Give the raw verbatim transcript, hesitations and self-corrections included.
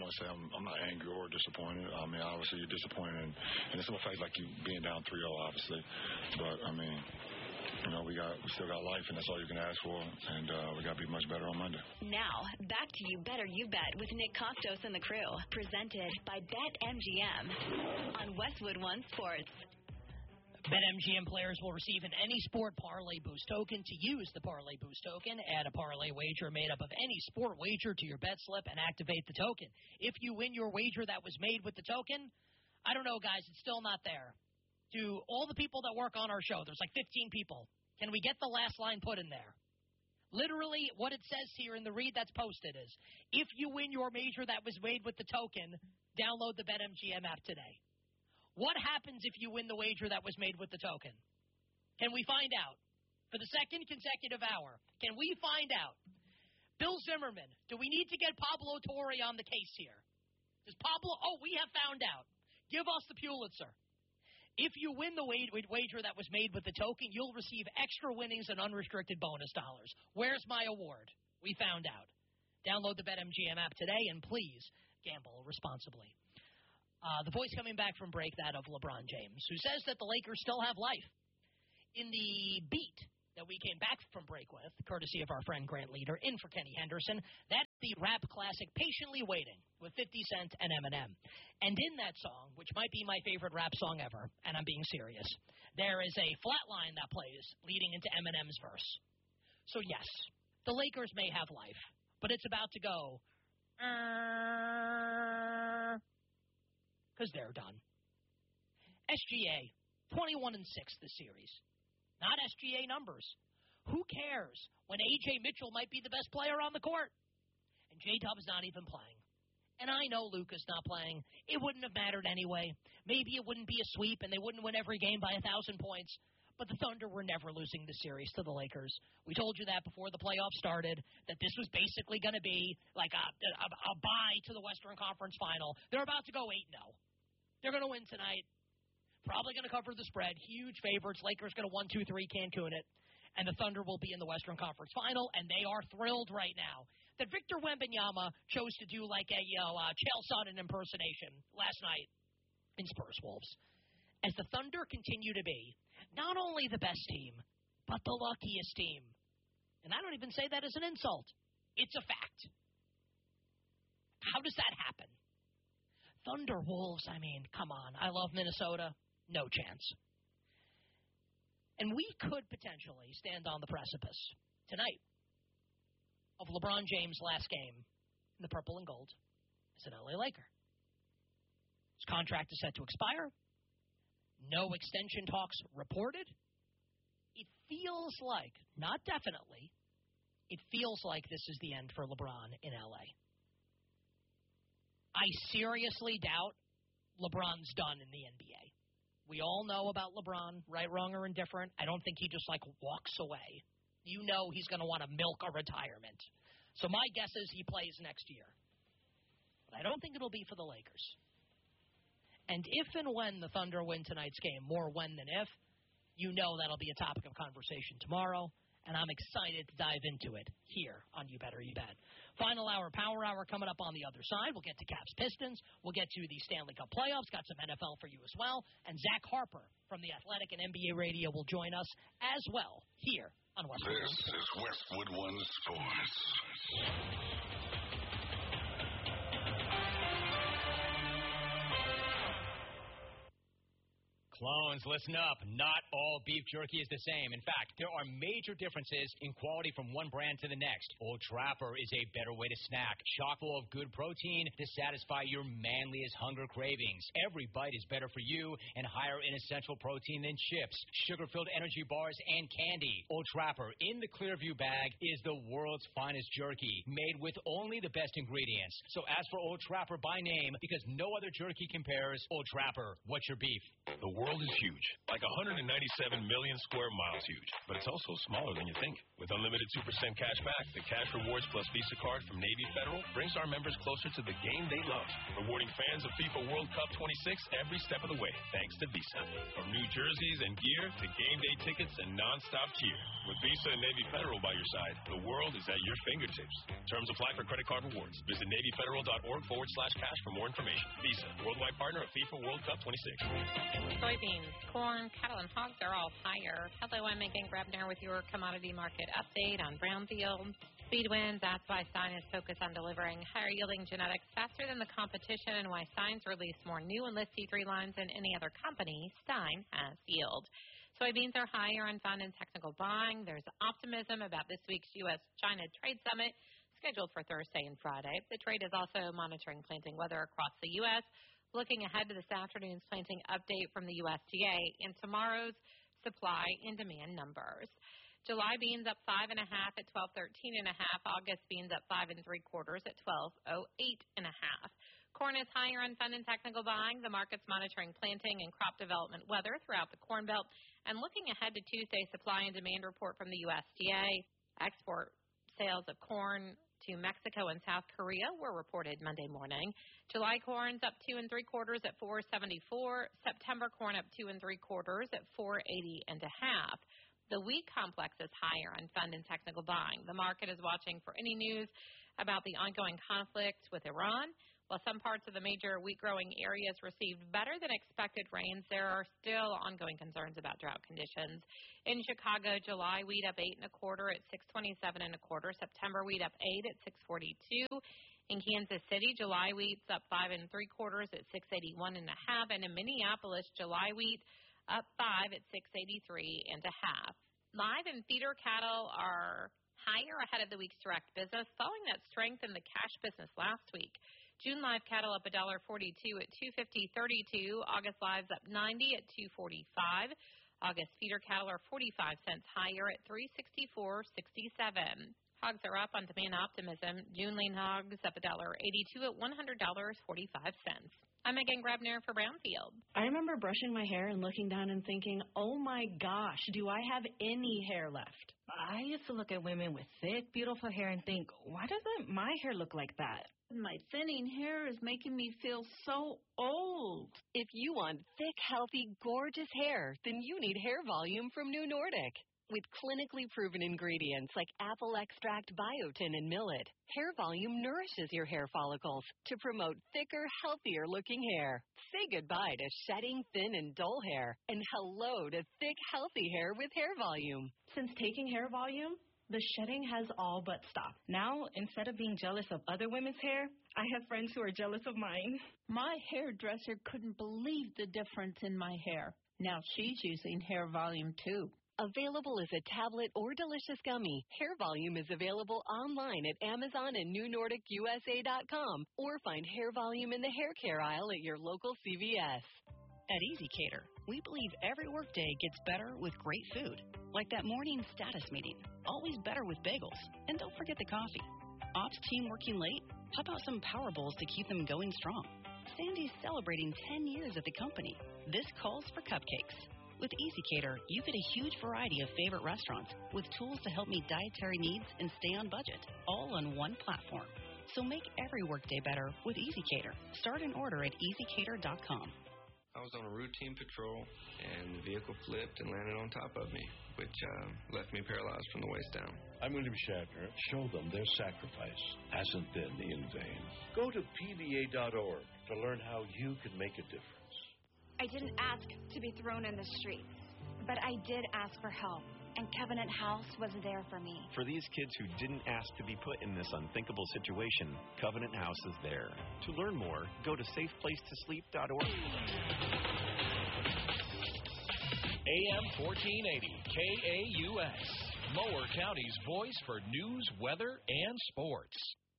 want to say I'm, I'm not angry or disappointed. I mean, obviously you're disappointed, and, and it's no fact like you being down three oh, obviously. But, I mean, you know, we got we still got life, and that's all you can ask for, and uh, we got to be much better on Monday. Now, back to You Better You Bet with Nick Costos and the crew, presented by BetMGM on Westwood One Sports. BetMGM players will receive an Any Sport Parlay Boost token. To use the Parlay Boost token, add a parlay wager made up of any sport wager to your bet slip and activate the token. If you win your wager that was made with the token, I don't know, guys, it's still not there. To all the people that work on our show, there's like fifteen people. Can we get the last line put in there? Literally, what it says here in the read that's posted is, if you win your wager that was made with the token, download the BetMGM app today. What happens if you win the wager that was made with the token? Can we find out? For the second consecutive hour, can we find out? Bill Zimmerman, do we need to get Pablo Torre on the case here? Does Pablo, oh, we have found out. Give us the Pulitzer. If you win the wager that was made with the token, you'll receive extra winnings and unrestricted bonus dollars. Where's my award? We found out. Download the BetMGM app today, and please gamble responsibly. Uh, the voice coming back from break, that of LeBron James, who says that the Lakers still have life. In the beat that we came back from break with, courtesy of our friend Grant Leader, in for Kenny Henderson, that's the rap classic Patiently Waiting with fifty Cent and Eminem. And in that song, which might be my favorite rap song ever, and I'm being serious, there is a flat line that plays leading into Eminem's verse. So yes, the Lakers may have life, but it's about to go... Uh, because they're done. S G A, twenty-one and six this series. Not S G A numbers. Who cares when A J Mitchell might be the best player on the court? And J-Dub's not even playing. And I know Luka's not playing. It wouldn't have mattered anyway. Maybe it wouldn't be a sweep and they wouldn't win every game by a thousand points. But the Thunder were never losing the series to the Lakers. We told you that before the playoffs started, that this was basically going to be like a, a, a bye to the Western Conference Final. They're about to go eight and oh. They're going to win tonight. Probably going to cover the spread. Huge favorites. Lakers going to one two three Cancun it. And the Thunder will be in the Western Conference Final, and they are thrilled right now that Victor Wembanyama chose to do like a you know, uh, Chael Sonnen impersonation last night in Spurs Wolves. As the Thunder continue to be not only the best team, but the luckiest team. And I don't even say that as an insult. It's a fact. How does that happen? Thunder Wolves, I mean, come on. I love Minnesota. No chance. And we could potentially stand on the precipice tonight of LeBron James' last game in the purple and gold as an L A Laker. His contract is set to expire. No extension talks reported. It feels like, not definitely, it feels like this is the end for LeBron in L A. I seriously doubt LeBron's done in the N B A. We all know about LeBron, right, wrong, or indifferent. I don't think he just, like, walks away. You know he's going to want to milk a retirement. So my guess is he plays next year. But I don't think it'll be for the Lakers. And if and when the Thunder win tonight's game, more when than if, you know that'll be a topic of conversation tomorrow. And I'm excited to dive into it here on You Better You Bet. Final hour, power hour coming up on the other side. We'll get to Caps Pistons. We'll get to the Stanley Cup playoffs. Got some N F L for you as well. And Zach Harper from The Athletic and N B A Radio will join us as well here on Westwood One Sports. This is Westwood One Sports. Clones, listen up. Not all beef jerky is the same. In fact, there are major differences in quality from one brand to the next. Old Trapper is a better way to snack. Chock full of good protein to satisfy your manliest hunger cravings. Every bite is better for you and higher in essential protein than chips, sugar-filled energy bars, and candy. Old Trapper in the Clearview bag is the world's finest jerky, made with only the best ingredients. So ask for Old Trapper by name because no other jerky compares. Old Trapper, what's your beef? The world world is huge, like one hundred ninety-seven million square miles huge, but it's also smaller than you think. With unlimited two percent cash back, the Cash Rewards Plus Visa card from Navy Federal brings our members closer to the game they love, rewarding fans of FIFA World Cup twenty-six every step of the way, thanks to Visa. From new jerseys and gear to game day tickets and non-stop cheer. With Visa and Navy Federal by your side, the world is at your fingertips. Terms apply for credit card rewards. Visit NavyFederal.org forward slash cash for more information. Visa, worldwide partner of FIFA World Cup twenty-six. Soybeans, corn, cattle, and hogs are all higher. Hello, I'm Megan Grabner with your commodity market update on Brownfield. Speed wins. That's why Stein is focused on delivering higher-yielding genetics faster than the competition, and why Stein's released more new Enlist T three lines than any other company. Stein has yield. Soybeans are higher on fund and technical buying. There's optimism about this week's U S China Trade Summit scheduled for Thursday and Friday. The trade is also monitoring planting weather across the U S, looking ahead to this afternoon's planting update from the U S D A and tomorrow's supply and demand numbers. July beans up five and a half at twelve thirteen and a half. August beans up five and three quarters at twelve oh eight and a half. Corn is higher on fund and technical buying. The market's monitoring planting and crop development weather throughout the Corn Belt and looking ahead to Tuesday's supply and demand report from the U S D A. Export sales of corn to Mexico and South Korea were reported Monday morning. July corn's up two and three quarters at four seventy-four. September corn up two and three quarters at four eighty and a half. The wheat complex is higher on fund and technical buying. The market is watching for any news about the ongoing conflict with Iran. While some parts of the major wheat-growing areas received better than expected rains, there are still ongoing concerns about drought conditions. In Chicago, July wheat up eight and a quarter at six twenty-seven and a quarter. September wheat up eight at six forty-two. In Kansas City, July wheat's up five and three quarters at six eighty-one and a half. And in Minneapolis, July wheat up five at six eighty-three and a half. Live and feeder cattle are higher ahead of the week's direct business, following that strength in the cash business last week. June live cattle up one dollar forty-two at two fifty thirty-two. August lives up ninety at two forty-five. August feeder cattle are forty-five cents higher at three sixty-four sixty-seven. Hogs are up on demand optimism. June lean hogs up one dollar eighty-two at one hundred dollars and forty-five cents. I'm Megan Grabner for Brownfield. I remember brushing my hair and looking down and thinking, oh my gosh, do I have any hair left? I used to look at women with thick, beautiful hair and think, why doesn't my hair look like that? My thinning hair is making me feel so old. If you want thick, healthy, gorgeous hair, then you need Hair Volume from New Nordic. With clinically proven ingredients like apple extract, biotin, and millet, Hair Volume nourishes your hair follicles to promote thicker, healthier-looking hair. Say goodbye to shedding, thin, and dull hair, and hello to thick, healthy hair with Hair Volume. Since taking Hair Volume, the shedding has all but stopped. Now, instead of being jealous of other women's hair, I have friends who are jealous of mine. My hairdresser couldn't believe the difference in my hair. Now she's using Hair Volume, too. Available as a tablet or delicious gummy, Hair Volume is available online at Amazon and New Nordic U S A dot com, or find Hair Volume in the hair care aisle at your local C V S. At EasyCater, we believe every workday gets better with great food, like that morning status meeting. Always better with bagels. And don't forget the coffee. Ops team working late? How about some Power Bowls to keep them going strong? Sandy's celebrating ten years at the company. This calls for cupcakes. With EasyCater, you get a huge variety of favorite restaurants with tools to help meet dietary needs and stay on budget, all on one platform. So make every workday better with EasyCater. Start an order at easy cater dot com. I was on a routine patrol, and the vehicle flipped and landed on top of me, which uh, left me paralyzed from the waist down. I'm William Shatner. Show them their sacrifice hasn't been in vain. Go to P V A dot org to learn how you can make a difference. I didn't ask to be thrown in the streets, but I did ask for help, and Covenant House was there for me. For these kids who didn't ask to be put in this unthinkable situation, Covenant House is there. To learn more, go to safe place to sleep dot org. A M fourteen eighty K A U S, Mower County's voice for news, weather, and sports.